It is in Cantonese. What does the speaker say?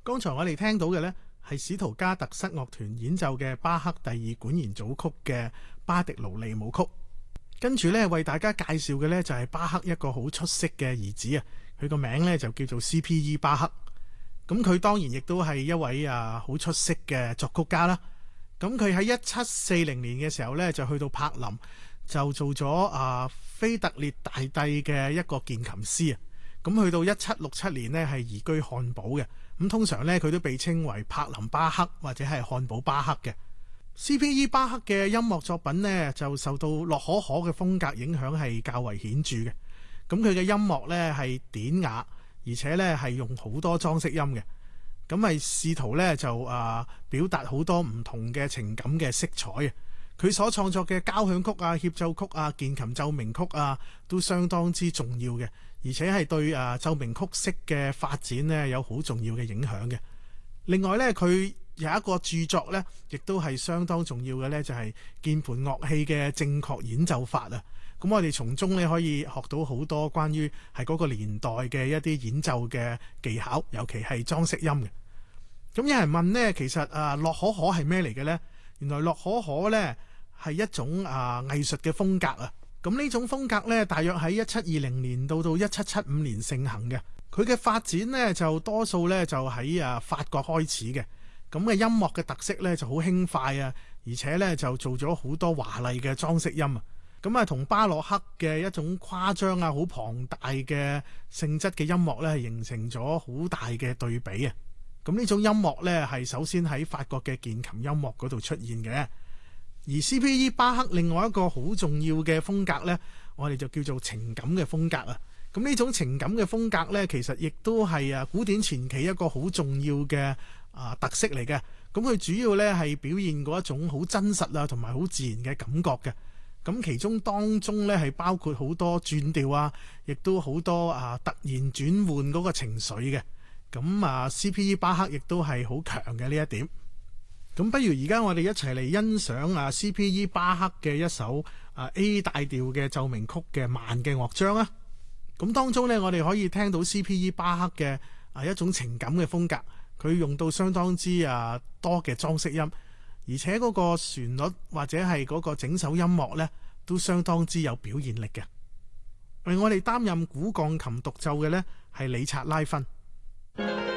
剛才我哋聽到嘅呢，係史圖加特室樂團演奏嘅巴赫第二管弦組曲嘅巴迪盧利舞曲。跟住呢，為大家介紹嘅呢，就係巴赫一個好出色嘅兒子啊，佢個名呢，就叫做 C.P.E. 巴赫。咁佢當然亦都係一位好出色嘅作曲家啦。咁佢喺1740年嘅時候呢，就去到柏林，就做咗腓特烈大帝嘅一個鍵琴師啊。咁去到1767年呢，係移居漢堡嘅。咁通常呢，佢都被稱為柏林巴赫或者係漢堡巴赫嘅。C.P.E. 巴赫嘅音樂作品呢，就受到洛可可嘅風格影響係較為顯著嘅。咁佢嘅音樂呢，係典雅，而且呢，係用好多裝飾音嘅。咁係試圖呢，就表達好多唔同嘅情感嘅色彩啊。佢所創作嘅交響曲啊、協奏曲啊、鍵琴奏鳴曲啊，都相當之重要嘅，而且係對奏鳴曲式嘅發展呢，有好重要嘅影響嘅。另外呢，佢有一個著作呢，亦都係相當重要嘅呢，就係鍵盤樂器嘅正確演奏法啊。咁我哋從中呢，可以學到好多關於係嗰個年代嘅一啲演奏嘅技巧，尤其係裝飾音嘅。咁有人問呢，其實洛可可係咩嚟嘅呢？原來洛可可呢，係一種藝術嘅風格啊。咁呢種風格呢，大約喺1720年到1775年盛行嘅。佢嘅發展呢，就多數呢，就喺法國開始嘅。咁嘅音樂嘅特色呢，就好輕快啊，而且呢，就做咗好多華麗嘅裝飾音啊。咁同巴洛克嘅一種誇張好龐大嘅性質嘅音樂呢，形成咗好大嘅對比啊。咁呢種音樂呢，係首先喺法國嘅鍵琴音樂嗰度出現嘅。而 C.P.E. 巴赫另外一個好重要嘅風格呢，我哋就叫做情感嘅風格啊。咁呢種情感嘅風格呢，其實亦都係古典前期一個好重要嘅特色嚟嘅。咁佢主要呢，係表現嗰一種好真實同埋好自然嘅感覺嘅。咁其中當中呢，係包括好多轉調亦都好多突然轉換嗰個情緒嘅。咁C.P.E. 巴赫亦都係好強嘅呢一點。咁不如而家我哋一齊嚟欣賞C.P.E. 巴赫嘅一首A 大調嘅奏鳴曲嘅慢嘅樂章啊。咁當中呢，我哋可以聽到 C.P.E. 巴赫嘅一種情感嘅風格，佢用到相當之多嘅裝飾音，而且嗰個旋律或者係嗰個整首音樂呢，都相當之有表現力嘅。為我哋擔任古鋼琴獨奏嘅呢，係理察拉芬。